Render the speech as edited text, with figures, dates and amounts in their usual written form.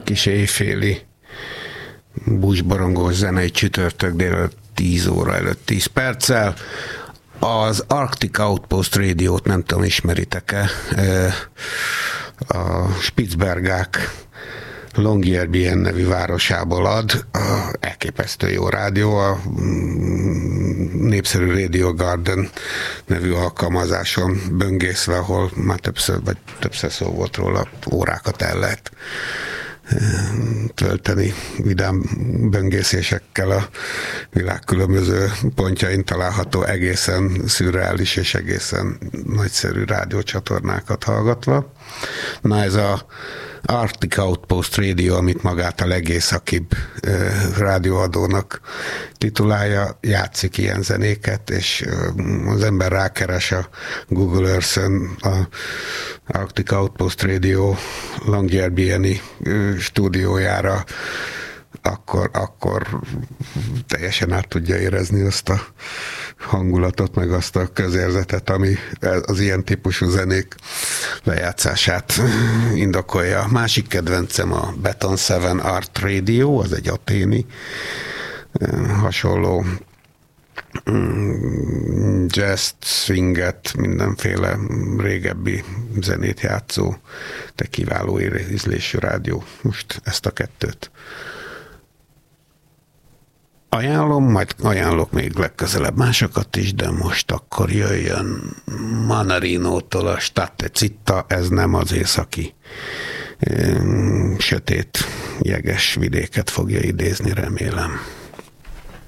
kis éjféli búzsborongós zenei csütörtök délelőtt 10 óra előtt 10 perccel. Az Arctic Outpost rádiót nem tudom, ismeritek-e? A Spitzbergák Longyearbyen nevű városából ad, elképesztő jó rádió, a népszerű Radio Garden nevű alkalmazáson böngészve, ahol már többször szó volt róla, órákat el lehet tölteni vidám böngészésekkel a világ különböző pontjain található egészen szürreális és egészen nagyszerű rádiócsatornákat hallgatva. Na ez a Arctic Outpost Radio, amit magát a legészakibb rádióadónak titulálja, játszik ilyen zenéket, és az ember rákeres a Google Earth-ön a Arctic Outpost Radio Longyearbyeni stúdiójára, akkor teljesen át tudja érezni azt a hangulatot, meg azt a közérzetet, ami az ilyen típusú zenék lejátszását indokolja. Másik kedvencem a Beton 7 Art Radio, az egy aténi hasonló jazz, swinget, mindenféle régebbi zenét játszó, de kiváló ízlésű rádió. Most ezt a kettőt ajánlom, majd ajánlok még legközelebb másokat is, de most akkor jöjjön Mannarino-tól a State Zitta, ez nem az északi sötét, jeges vidéket fogja idézni, remélem.